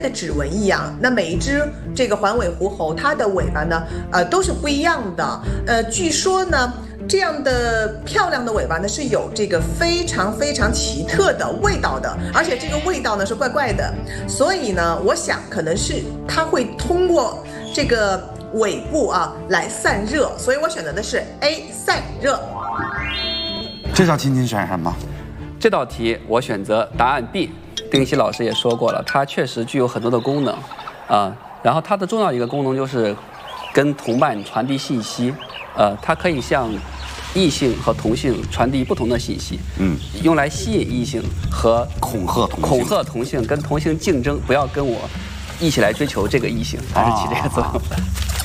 的指纹一样，那每一只这个环尾狐猴，它的尾巴呢，都是不一样的。据说呢，这样的漂亮的尾巴呢，是有这个非常非常奇特的味道的，而且这个味道呢是怪怪的。所以呢，我想可能是它会通过这个尾部啊来散热，所以我选择的是 A 散热。 这道题您选什么？ 这道题我选择答案 B。丁熙老师也说过了，它确实具有很多的功能，然后它的重要一个功能就是跟同伴传递信息，它可以向异性和同性传递不同的信息，用来吸引异性和恐吓同性，跟同性竞争，不要跟我一起来追求这个异性，它是起这个作用的。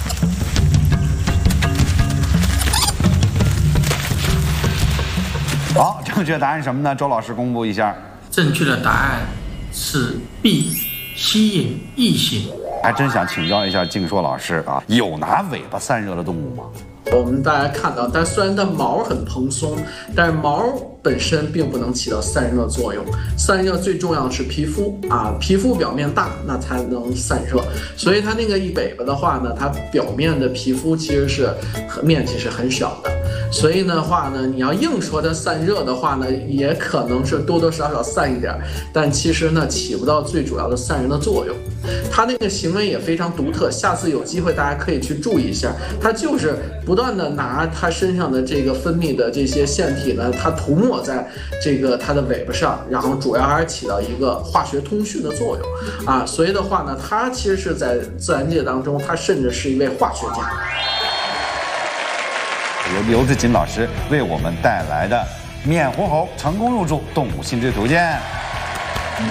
好，正确答案是什么呢？周老师公布一下。 正确的答案是 B， 吸引异性。 还真想请教一下静说老师啊，有拿尾巴散热的动物吗？ 我们大家看到，但虽然它毛很蓬松，但是毛本身并不能起到散热作用。散热最重要的是皮肤啊，皮肤表面大，那才能散热。所以它那个一尾巴的话呢，它表面的皮肤其实是面积是很小的。所以的话呢，你要硬说它散热的话呢，也可能是多多少少散一点，但其实呢起不到最主要的散热的作用。它那个行为也非常独特，下次有机会大家可以去注意一下，它就是不断的拿它身上的这个分泌的这些腺体呢，它涂抹在这个它的尾巴上，然后主要还是起到一个化学通讯的作用啊。所以的话呢，它其实是在自然界当中，它甚至是一位化学家。 由刘志锦老师为我们带来的免狐猴成功入驻动物心智图鉴。